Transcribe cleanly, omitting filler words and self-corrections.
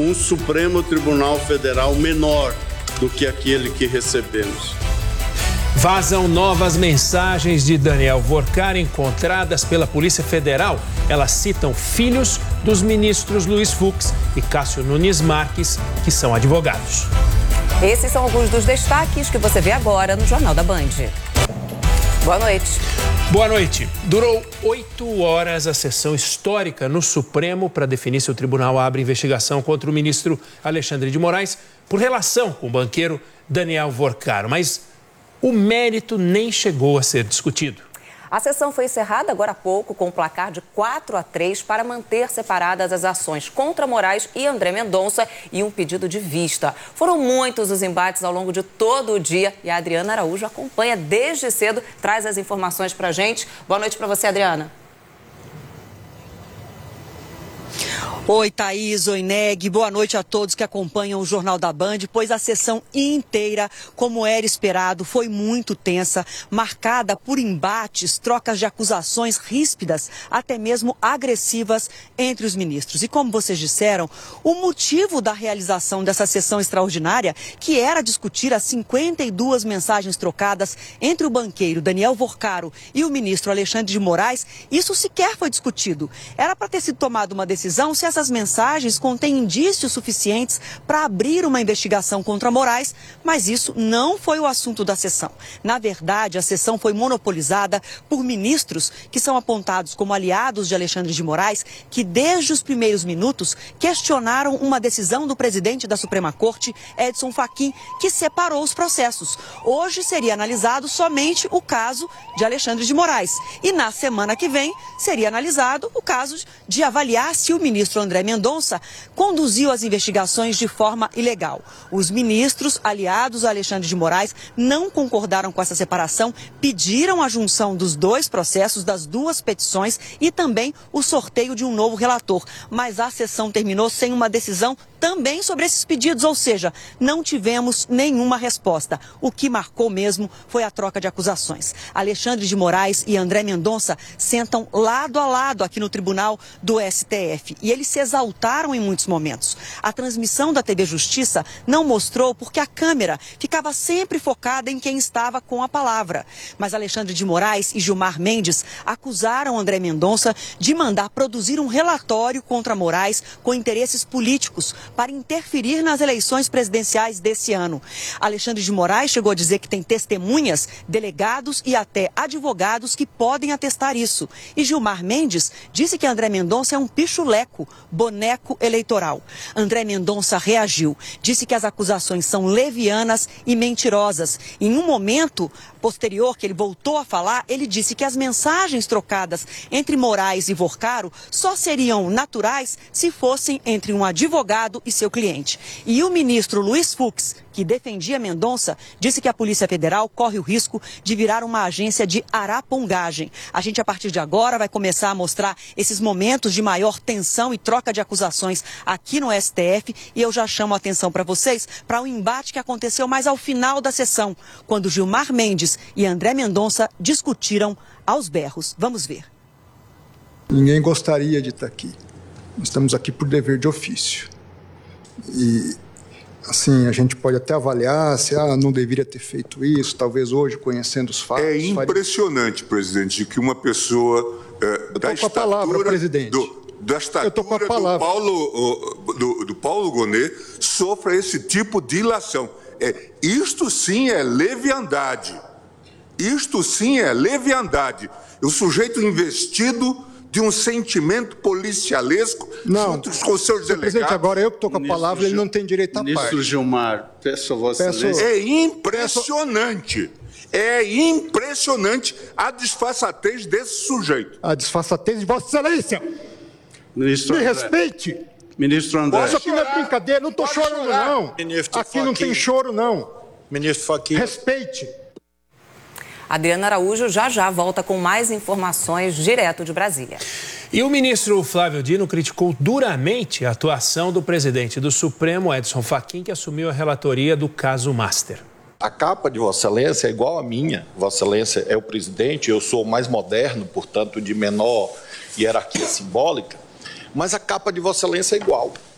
um Supremo Tribunal Federal menor do que aquele que recebemos. Vazam novas mensagens de Daniel Vorcar encontradas pela Polícia Federal. Elas citam filhos dos ministros Luiz Fux e Cássio Nunes Marques, que são advogados. Esses são alguns dos destaques que você vê agora no Jornal da Band. Boa noite. Boa noite. Durou 8 horas a sessão histórica no Supremo para definir se o tribunal abre investigação contra o ministro Alexandre de Moraes por relação com o banqueiro Daniel Vorcar. Mas o mérito nem chegou a ser discutido. A sessão foi encerrada agora há pouco com um placar de 4-3 para manter separadas as ações contra Moraes e André Mendonça e um pedido de vista. Foram muitos os embates ao longo de todo o dia e a Adriana Araújo acompanha desde cedo, traz as informações para a gente. Boa noite para você, Adriana. Oi, Thaís, oi, Neg. Boa noite a todos que acompanham o Jornal da Band, pois a sessão inteira, como era esperado, foi muito tensa, marcada por embates, trocas de acusações ríspidas, até mesmo agressivas entre os ministros. E como vocês disseram, o motivo da realização dessa sessão extraordinária, que era discutir as 52 mensagens trocadas entre o banqueiro Daniel Vorcaro e o ministro Alexandre de Moraes, isso sequer foi discutido. Era para ter sido tomada uma decisão se essas mensagens contêm indícios suficientes para abrir uma investigação contra Moraes, mas isso não foi o assunto da sessão. Na verdade, a sessão foi monopolizada por ministros que são apontados como aliados de Alexandre de Moraes, que desde os primeiros minutos questionaram uma decisão do presidente da Suprema Corte, Edson Fachin, que separou os processos. Hoje seria analisado somente o caso de Alexandre de Moraes e na semana que vem seria analisado o caso de avaliar se o ministro André Mendonça conduziu as investigações de forma ilegal. Os ministros aliados a Alexandre de Moraes não concordaram com essa separação, pediram a junção dos dois processos, das duas petições e também o sorteio de um novo relator. Mas a sessão terminou sem uma decisão também sobre esses pedidos, ou seja, não tivemos nenhuma resposta. O que marcou mesmo foi a troca de acusações. Alexandre de Moraes e André Mendonça sentam lado a lado aqui no tribunal do STF e eles se exaltaram em muitos momentos. A transmissão da TV Justiça não mostrou porque a câmera ficava sempre focada em quem estava com a palavra. Mas Alexandre de Moraes e Gilmar Mendes acusaram André Mendonça de mandar produzir um relatório contra Moraes com interesses políticos para interferir nas eleições presidenciais desse ano. Alexandre de Moraes chegou a dizer que tem testemunhas, delegados e até advogados que podem atestar isso. E Gilmar Mendes disse que André Mendonça é um pichuleco, boneco eleitoral. André Mendonça reagiu, disse que as acusações são levianas e mentirosas. Em um momento posterior que ele voltou a falar, ele disse que as mensagens trocadas entre Moraes e Vorcaro só seriam naturais se fossem entre um advogado e seu cliente. E o ministro Luiz Fux, que defendia Mendonça, disse que a Polícia Federal corre o risco de virar uma agência de arapongagem. A gente, a partir de agora, vai começar a mostrar esses momentos de maior tensão e troca de acusações aqui no STF. E eu já chamo a atenção para vocês para o embate que aconteceu mais ao final da sessão, quando Gilmar Mendes e André Mendonça discutiram aos berros. Vamos ver. Ninguém gostaria de estar aqui. Nós estamos aqui por dever de ofício. E, assim, a gente pode até avaliar se não deveria ter feito isso, talvez hoje, conhecendo os fatos. É impressionante, presidente, que uma pessoa da estatura, presidente. Da estatura do Paulo Gonet sofra esse tipo de ilação. Isto sim é leviandade. Isto sim é leviandade. O sujeito investido de um sentimento policialesco junto com os seus delegados. Presidente, agora eu que estou com a palavra, ele não tem direito à parte. Ministro Gilmar, peço a Vossa Excelência. É impressionante. É impressionante a disfarçatez desse sujeito. A disfarçatez de Vossa Excelência. Ministro Me André. respeite. Ministro André. Isso aqui não é brincadeira, não estou chorando, não. Aqui não tem choro, não. Ministro Fachin. Respeite. Adriana Araújo já volta com mais informações direto de Brasília. E o ministro Flávio Dino criticou duramente a atuação do presidente do Supremo, Edson Fachin, que assumiu a relatoria do caso Master. A capa de Vossa Excelência é igual à minha. Vossa Excelência é o presidente, eu sou mais moderno, portanto, de menor hierarquia simbólica, mas a capa de Vossa Excelência é igual.